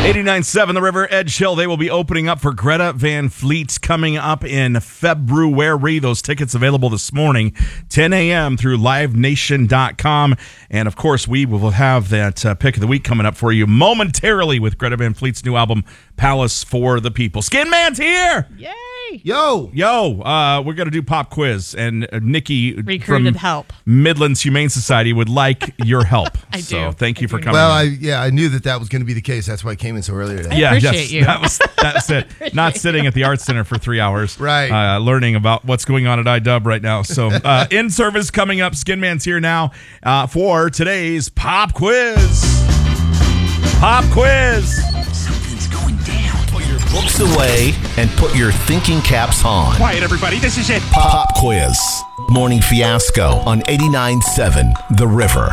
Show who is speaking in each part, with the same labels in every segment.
Speaker 1: 89.7 The River, Edge Hill. They will be opening up for Greta Van Fleet coming up in February. Those tickets available this morning, 10 a.m. through livenation.com. And, of course, we will have that pick of the week coming up for you momentarily with Greta Van Fleet's new album, Palace for the People. Skin Man's here!
Speaker 2: Yay!
Speaker 1: Yo, we're going to do pop quiz, and Nikki
Speaker 2: recruited
Speaker 1: from
Speaker 2: help.
Speaker 1: Midlands Humane Society would like your help.
Speaker 2: I do.
Speaker 1: So thank you for coming.
Speaker 3: Well, I knew that was going to be the case. That's why I came in so early today.
Speaker 2: I appreciate you.
Speaker 1: That's it. Not sitting at the Arts Center for 3 hours,
Speaker 3: right?
Speaker 1: Learning about what's going on at iDub right now. So in service coming up. Skin Man's here now for today's pop quiz. Pop quiz.
Speaker 4: Something's going down. Put your books away and put your thinking caps on.
Speaker 5: Quiet, everybody. This is it.
Speaker 4: Pop quiz. Morning Fiasco on 89.7 The River.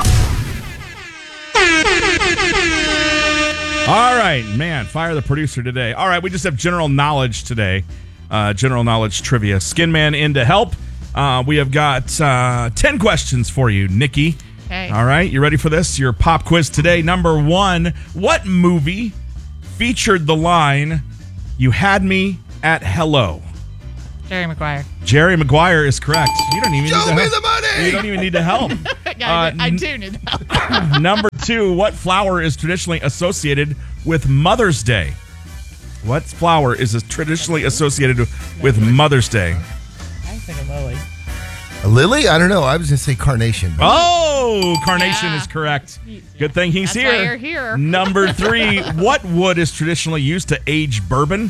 Speaker 1: All right, man. Fire the producer today. All right, we just have general knowledge today. General knowledge trivia. Skin Man in to help. We have got 10 questions for you, Nikki.
Speaker 2: Okay.
Speaker 1: All right, you ready for this? Your pop quiz today. Number 1, what movie featured the line, "You had me at hello"?
Speaker 2: Jerry Maguire.
Speaker 1: Jerry Maguire is correct. You don't even
Speaker 3: Show
Speaker 1: need to
Speaker 3: me
Speaker 1: help.
Speaker 3: the money!
Speaker 1: You don't even need to help.
Speaker 2: I do need help.
Speaker 1: Number 2, what flower is traditionally associated with Mother's Day? What flower is traditionally associated with Mother's Day?
Speaker 2: I think a lily.
Speaker 3: A lily? I don't know. I was going to say carnation.
Speaker 1: Oh, carnation
Speaker 2: Yeah.
Speaker 1: is correct. Good thing he's
Speaker 2: That's
Speaker 1: here.
Speaker 2: why you're here.
Speaker 1: Number 3, what wood is traditionally used to age bourbon?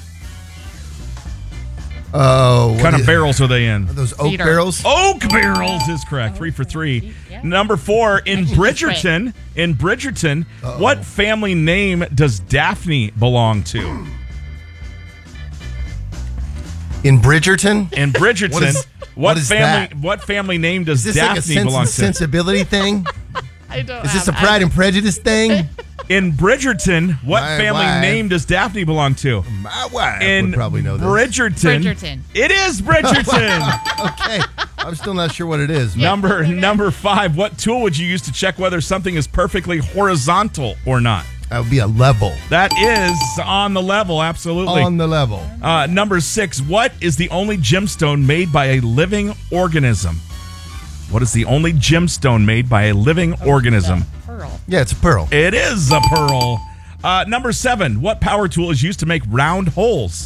Speaker 3: Oh,
Speaker 1: What kind of barrels are they in?
Speaker 3: Are those oak
Speaker 2: Cedar.
Speaker 3: barrels?
Speaker 1: Oak barrels is correct. 3 for 3.
Speaker 2: Yeah.
Speaker 1: Number 4, in Bridgerton, what family name does Daphne belong to?
Speaker 3: In Bridgerton?
Speaker 1: In Bridgerton,
Speaker 3: what is
Speaker 1: family
Speaker 3: that?
Speaker 1: what family name does
Speaker 3: Is this like a
Speaker 1: Daphne
Speaker 3: Sense
Speaker 1: belong
Speaker 3: and
Speaker 1: to?
Speaker 3: Sensibility thing?
Speaker 2: I don't.
Speaker 3: Is this a Pride and Prejudice thing?
Speaker 1: In Bridgerton, what
Speaker 3: My
Speaker 1: family
Speaker 3: wife.
Speaker 1: name does Daphne belong to?
Speaker 3: My wife
Speaker 1: In
Speaker 3: would probably know this.
Speaker 1: Bridgerton. It is Bridgerton.
Speaker 3: Okay. I'm still not sure what it is.
Speaker 1: Number 5, what tool would you use to check whether something is perfectly horizontal or not?
Speaker 3: That would be a level.
Speaker 1: That is on the level, absolutely.
Speaker 3: On the level.
Speaker 1: Number 6, what is the only gemstone made by a living organism? What is the only gemstone made by a living organism?
Speaker 2: Pearl.
Speaker 3: Yeah, it's a pearl.
Speaker 1: It is a pearl. Number 7, what power tool is used to make round holes?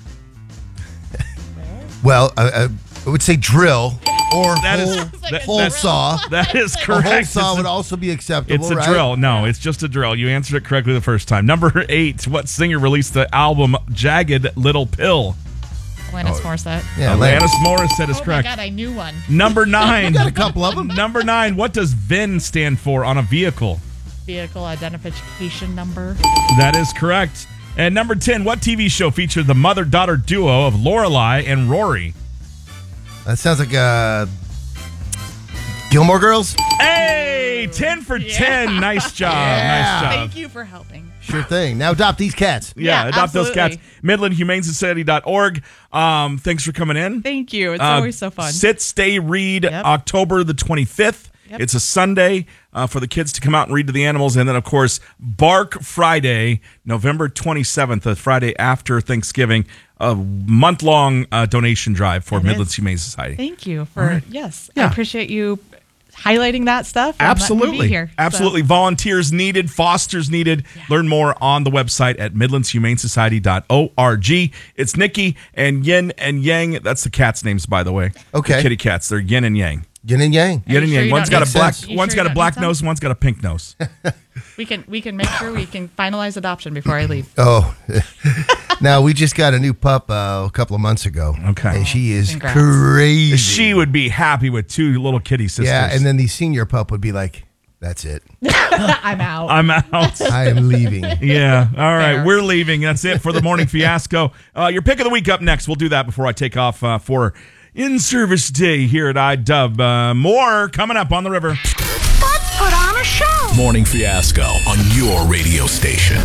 Speaker 3: Well, I would say drill or
Speaker 1: That is-
Speaker 3: hole
Speaker 1: that's-
Speaker 3: saw.
Speaker 1: That is
Speaker 3: A
Speaker 1: correct.
Speaker 3: hole saw
Speaker 1: It's
Speaker 3: would
Speaker 1: a-
Speaker 3: also be acceptable,
Speaker 1: It's a
Speaker 3: right?
Speaker 1: drill. No, it's just a drill. You answered it correctly the first time. Number 8, what singer released the album Jagged Little Pill?
Speaker 2: Alanis Morissette.
Speaker 3: Yeah,
Speaker 1: Alanis Morissette is
Speaker 2: Oh
Speaker 1: correct.
Speaker 2: my God, I knew one.
Speaker 1: Number 9.
Speaker 3: got a couple of them.
Speaker 1: Number 9, what does VIN stand for on a vehicle?
Speaker 2: Vehicle identification number.
Speaker 1: That is correct. And number 10, what TV show featured the mother-daughter duo of Lorelai and Rory?
Speaker 3: That sounds like Gilmore Girls?
Speaker 1: Hey, 10 for 10. Nice job. Nice job.
Speaker 2: Thank you for helping.
Speaker 3: Sure thing. Now adopt these cats.
Speaker 1: Yeah, adopt
Speaker 2: absolutely.
Speaker 1: those cats. MidlandHumaneSociety.org. Thanks for coming in.
Speaker 2: Thank you. It's always so fun.
Speaker 1: Sit, stay, read, October the 25th.
Speaker 2: Yep.
Speaker 1: It's a Sunday for the kids to come out and read to the animals. And then, of course, Bark Friday, November 27th, the Friday after Thanksgiving, a month-long donation drive for Midlands Humane Society.
Speaker 2: Thank you for, yes. I appreciate you highlighting that stuff. And letting me
Speaker 1: Absolutely.
Speaker 2: be here.
Speaker 1: Absolutely. Volunteers needed, fosters needed. Learn more on the website at midlandshumanesociety.org. It's Nikki and Yin and Yang. That's the cats' names, by the way.
Speaker 3: Okay.
Speaker 1: The kitty cats. They're Yin and Yang.
Speaker 3: Yin and yang.
Speaker 1: Yin and
Speaker 2: sure
Speaker 1: Yang.
Speaker 2: you
Speaker 1: One's
Speaker 2: don't
Speaker 1: got a
Speaker 2: need
Speaker 1: black.
Speaker 2: sense? You
Speaker 1: One's
Speaker 2: sure
Speaker 1: got
Speaker 2: you
Speaker 1: a black
Speaker 2: don't need
Speaker 1: nose. One's got a pink nose.
Speaker 2: We can make sure we can finalize adoption before I leave.
Speaker 3: Oh, now we just got a new pup a couple of months ago.
Speaker 1: Okay.
Speaker 3: And she is
Speaker 2: Congrats.
Speaker 3: crazy.
Speaker 1: She would be happy with 2 little kitty sisters.
Speaker 3: Yeah, and then the senior pup would be like, that's it.
Speaker 2: I'm out.
Speaker 1: I'm out.
Speaker 3: I am leaving.
Speaker 1: Yeah. All right.
Speaker 2: Fair.
Speaker 1: We're leaving. That's it for the morning fiasco. Your pick of the week up next. We'll do that before I take off for in-service day here at iDub. More coming up on the river.
Speaker 6: Let's put on a show.
Speaker 4: Morning Fiasco on your radio station.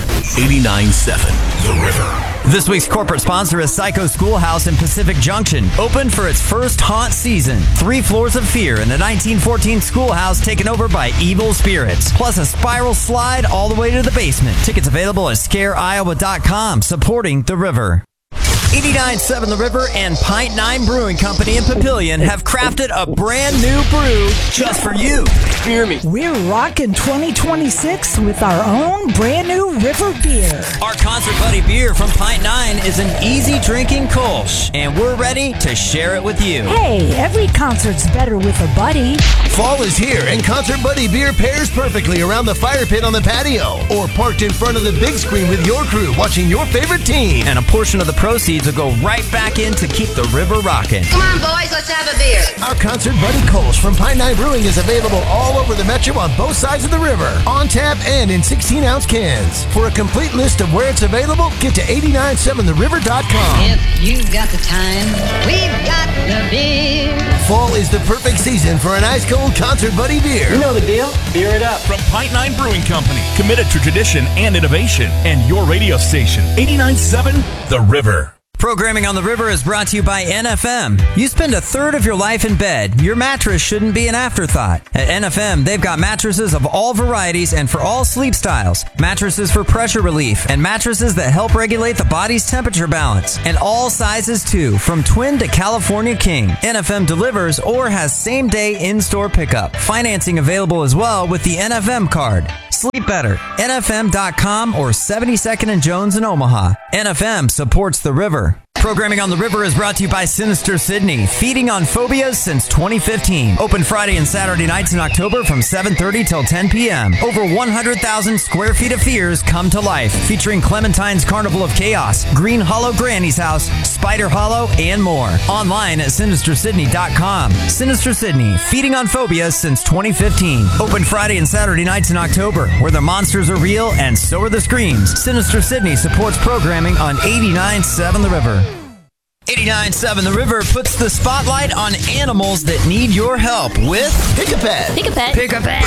Speaker 4: 89.7 The River.
Speaker 5: This week's corporate sponsor is Psycho Schoolhouse in Pacific Junction. Open for its first haunt season. 3 floors of fear in the 1914 schoolhouse taken over by evil spirits. Plus a spiral slide all the way to the basement. Tickets available at scareiowa.com, supporting the river. 89.7 The River and Pint 9 Brewing Company in Papillion have crafted a brand new brew just for you. Hear me.
Speaker 6: We're rocking 2026 with our own brand new river beer.
Speaker 5: Our Concert Buddy beer from Pint 9 is an easy drinking Kolsch, and we're ready to share it with you.
Speaker 6: Hey, every concert's better with a buddy.
Speaker 3: Fall is here, and Concert Buddy beer pairs perfectly around the fire pit on the patio or parked in front of the big screen with your crew watching your favorite team.
Speaker 5: And a portion of the proceeds will go right back in to keep the river rocking.
Speaker 7: Come on, boys, let's have a beer.
Speaker 3: Our Concert Buddy Kolsch from Pine 9 Brewing is available all over the metro on both sides of the river, on tap and in 16-ounce cans. For a complete list of where it's available, get to 897theriver.com.
Speaker 7: If you've got the time, we've got the beer.
Speaker 3: Fall is the perfect season for an ice-cold Concert Buddy beer.
Speaker 8: You know the deal. Beer it up.
Speaker 1: From Pint 9 Brewing Company, committed to tradition and innovation, and your radio station, 89.7 The River.
Speaker 5: Programming on the River is brought to you by NFM. You spend a third of your life in bed. Your mattress shouldn't be an afterthought. At NFM, they've got mattresses of all varieties and for all sleep styles. Mattresses for pressure relief and mattresses that help regulate the body's temperature balance. And all sizes too, from twin to California king. NFM delivers or has same-day in-store pickup. Financing available as well with the NFM card. Sleep better. NFM.com or 72nd and Jones in Omaha. NFM supports the river. Programming on the River is brought to you by Sinister Sydney, feeding on phobias since 2015. Open Friday and Saturday nights in October from 7:30 till 10 p.m. Over 100,000 square feet of fears come to life, featuring Clementine's Carnival of Chaos, Green Hollow Granny's House, Spider Hollow, and more. Online at SinisterSydney.com. Sinister Sydney, feeding on phobias since 2015. Open Friday and Saturday nights in October, where the monsters are real and so are the screams. Sinister Sydney supports programming on 89.7 The River. 89.7 The River puts the spotlight on animals that need your help with
Speaker 3: Pick a Pet.
Speaker 7: Pick a pet.
Speaker 5: Pick a Pet.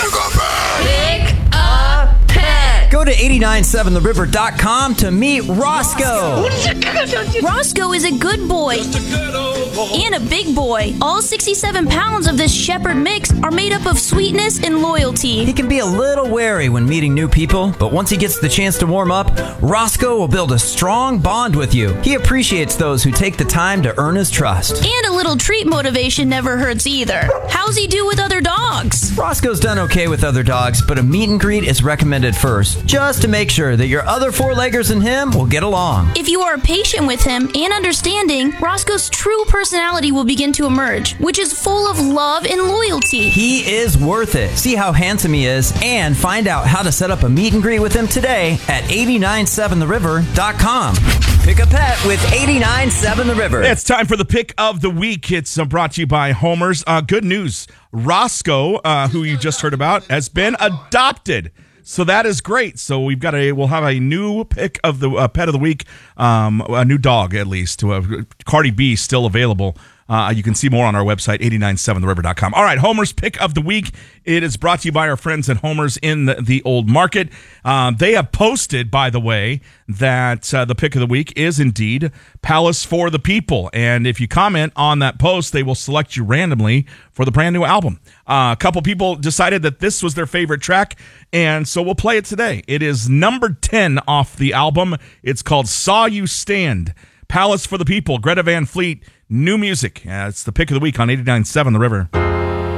Speaker 7: Pick a pet.
Speaker 5: Go to 897theriver.com to meet Roscoe.
Speaker 9: Roscoe is a good boy and a big boy. All 67 pounds of this shepherd mix are made up of sweetness and loyalty.
Speaker 5: He can be a little wary when meeting new people, but once he gets the chance to warm up, Roscoe will build a strong bond with you. He appreciates those who take the time to earn his trust.
Speaker 9: And a little treat motivation never hurts either. How's he do with other dogs?
Speaker 5: Roscoe's done okay with other dogs, but a meet and greet is recommended first, just to make sure that your other four-leggers and him will get along.
Speaker 9: If you are patient with him and understanding, Roscoe's true personality will begin to emerge, which is full of love and loyalty.
Speaker 5: He is worth it. See how handsome he is and find out how to set up a meet and greet with him today at 897theriver.com. Pick a pet with 89.7 The River.
Speaker 1: It's time for the pick of the week. It's brought to you by Homer's. Good news. Roscoe, who you just heard about, has been adopted. So that is great. So we'll have a new pick of the pet of the week, a new dog at least. Cardi B still available. You can see more on our website, 897theriver.com. All right, Homer's pick of the week. It is brought to you by our friends at Homer's in the Old Market. They have posted, by the way, that the pick of the week is indeed Palace for the People. And if you comment on that post, they will select you randomly for the brand new album. A couple people decided that this was their favorite track, and so we'll play it today. It is number 10 off the album. It's called Saw You Stand. Palace for the People, Greta Van Fleet, new music. It's the pick of the week on 89.7 The River.